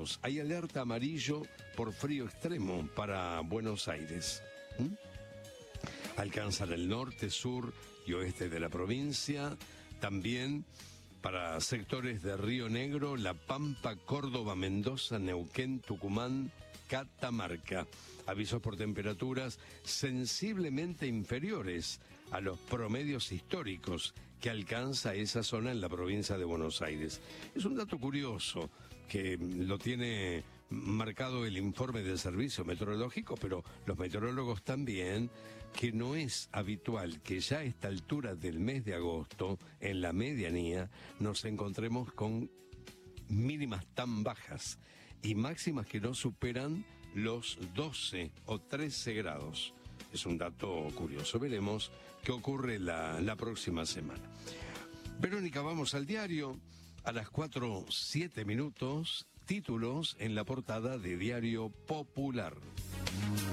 tenemos, hay alerta amarillo por frío extremo para Buenos Aires. Alcanzan el norte, sur y oeste de la provincia. También para sectores de Río Negro, La Pampa, Córdoba, Mendoza, Neuquén, Tucumán, Catamarca. Avisos por temperaturas sensiblemente inferiores a los promedios históricos que alcanza esa zona en la provincia de Buenos Aires. Es un dato curioso que lo tiene marcado el informe del Servicio Meteorológico, pero los meteorólogos también, que no es habitual que ya a esta altura del mes de agosto, en la medianía, nos encontremos con mínimas tan bajas y máximas que no superan los 12 o 13 grados. Es un dato curioso. Veremos qué ocurre la próxima semana. Verónica, vamos al diario. A las 4:07, títulos en la portada de Diario Popular.